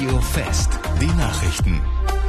Radio Fest, die Nachrichten.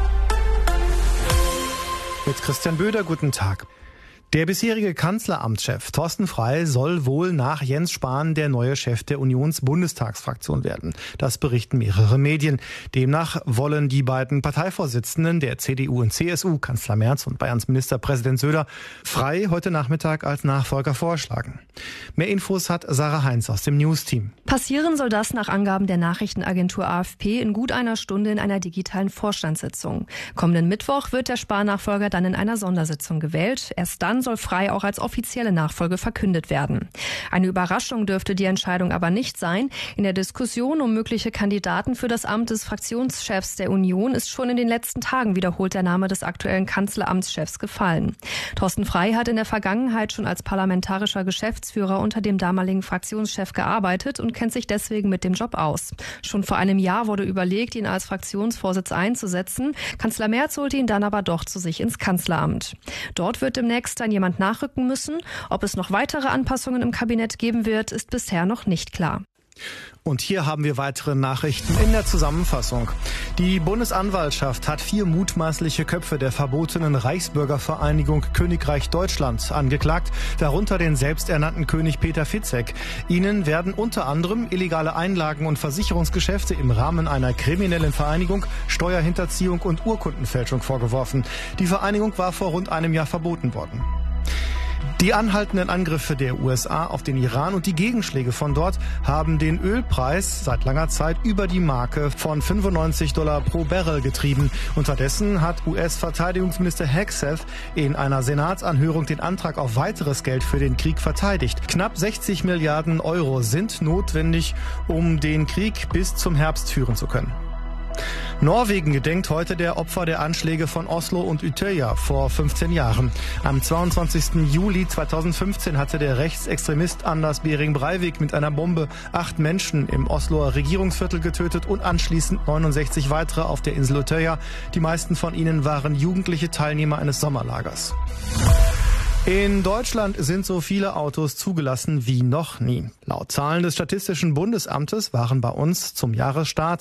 Mit Christian Böder, guten Tag. Der bisherige Kanzleramtschef Thorsten Frey soll wohl nach Jens Spahn der neue Chef der Unions-Bundestagsfraktion werden. Das berichten mehrere Medien. Demnach wollen die beiden Parteivorsitzenden der CDU und CSU, Kanzler Merz und Bayerns Ministerpräsident Söder, Frey heute Nachmittag als Nachfolger vorschlagen. Mehr Infos hat Sarah Heinz aus dem News-Team. Passieren soll das nach Angaben der Nachrichtenagentur AFP in gut einer Stunde in einer digitalen Vorstandssitzung. Kommenden Mittwoch wird der Spahn-Nachfolger dann in einer Sondersitzung gewählt. Erst dann soll Frey auch als offizielle Nachfolge verkündet werden. Eine Überraschung dürfte die Entscheidung aber nicht sein. In der Diskussion um mögliche Kandidaten für das Amt des Fraktionschefs der Union ist schon in den letzten Tagen wiederholt der Name des aktuellen Kanzleramtschefs gefallen. Thorsten Frey hat in der Vergangenheit schon als parlamentarischer Geschäftsführer unter dem damaligen Fraktionschef gearbeitet und kennt sich deswegen mit dem Job aus. Schon vor einem Jahr wurde überlegt, ihn als Fraktionsvorsitz einzusetzen. Kanzler Merz holte ihn dann aber doch zu sich ins Kanzleramt. Dort wird demnächst dann jemand nachrücken müssen. Ob es noch weitere Anpassungen im Kabinett geben wird, ist bisher noch nicht klar. Und hier haben wir weitere Nachrichten in der Zusammenfassung. Die Bundesanwaltschaft hat 4 mutmaßliche Köpfe der verbotenen Reichsbürgervereinigung Königreich Deutschland angeklagt, darunter den selbsternannten König Peter Fitzek. Ihnen werden unter anderem illegale Einlagen und Versicherungsgeschäfte im Rahmen einer kriminellen Vereinigung, Steuerhinterziehung und Urkundenfälschung vorgeworfen. Die Vereinigung war vor rund einem Jahr verboten worden. Die anhaltenden Angriffe der USA auf den Iran und die Gegenschläge von dort haben den Ölpreis seit langer Zeit über die Marke von $95 pro Barrel getrieben. Unterdessen hat US-Verteidigungsminister Hegseth in einer Senatsanhörung den Antrag auf weiteres Geld für den Krieg verteidigt. Knapp 60 Milliarden Euro sind notwendig, um den Krieg bis zum Herbst führen zu können. Norwegen gedenkt heute der Opfer der Anschläge von Oslo und Utøya vor 15 Jahren. Am 22. Juli 2015 hatte der Rechtsextremist Anders Behring Breivik mit einer Bombe 8 Menschen im Osloer Regierungsviertel getötet und anschließend 69 weitere auf der Insel Utøya. Die meisten von ihnen waren jugendliche Teilnehmer eines Sommerlagers. In Deutschland sind so viele Autos zugelassen wie noch nie. Laut Zahlen des Statistischen Bundesamtes waren bei uns zum Jahresstart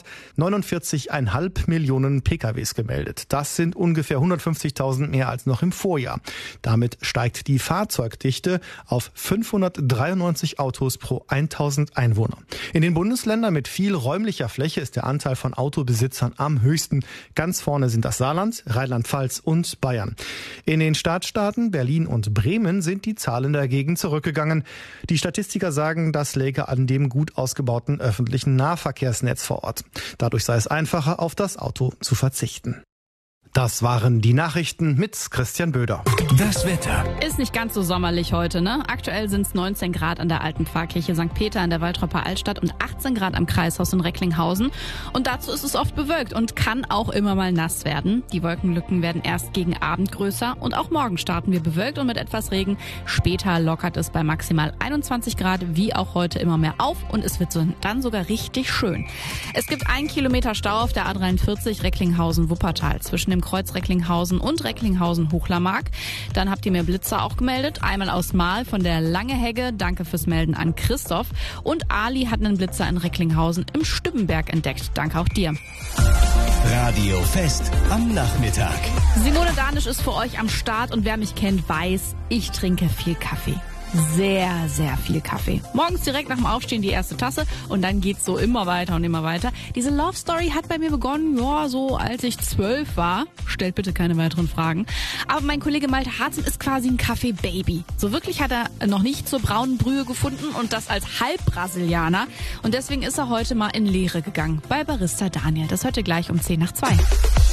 49,5 Millionen PKWs gemeldet. Das sind ungefähr 150.000 mehr als noch im Vorjahr. Damit steigt die Fahrzeugdichte auf 593 Autos pro 1.000 Einwohner. In den Bundesländern mit viel räumlicher Fläche ist der Anteil von Autobesitzern am höchsten. Ganz vorne sind das Saarland, Rheinland-Pfalz und Bayern. In den Stadtstaaten Berlin und Bremen sind die Zahlen dagegen zurückgegangen. Die Statistiker sagen, das läge an dem gut ausgebauten öffentlichen Nahverkehrsnetz vor Ort. Dadurch sei es einfacher, auf das Auto zu verzichten. Das waren die Nachrichten mit Christian Böder. Das Wetter. Ist nicht ganz so sommerlich heute, ne? Aktuell sind es 19 Grad an der Alten Pfarrkirche St. Peter in der Waltrauper Altstadt und 18 Grad am Kreishaus in Recklinghausen. Und dazu ist es oft bewölkt und kann auch immer mal nass werden. Die Wolkenlücken werden erst gegen Abend größer und auch morgen starten wir bewölkt und mit etwas Regen. Später lockert es bei maximal 21 Grad wie auch heute immer mehr auf und es wird dann sogar richtig schön. Es gibt 1 Kilometer Stau auf der A43 Recklinghausen-Wuppertal zwischen dem Kreuz Recklinghausen und Recklinghausen-Hochlermark. Dann habt ihr mir Blitzer auch gemeldet. Einmal aus Mahl von der Langehegge. Danke fürs Melden an Christoph. Und Ali hat einen Blitzer in Recklinghausen im Stübbenberg entdeckt. Danke auch dir. Radio Fest am Nachmittag. Simone Danisch ist für euch am Start und wer mich kennt, weiß, ich trinke viel Kaffee. Sehr, sehr viel Kaffee. Morgens direkt nach dem Aufstehen die erste Tasse und dann geht's so immer weiter und immer weiter. Diese Love Story hat bei mir begonnen, ja, so als ich 12 war. Stellt bitte keine weiteren Fragen. Aber mein Kollege Malte Harzen ist quasi ein Kaffee-Baby. So wirklich hat er noch nicht zur braunen Brühe gefunden und das als Halbbrasilianer. Und deswegen ist er heute mal in Lehre gegangen bei Barista Daniel. Das hört ihr gleich um 10 nach 2.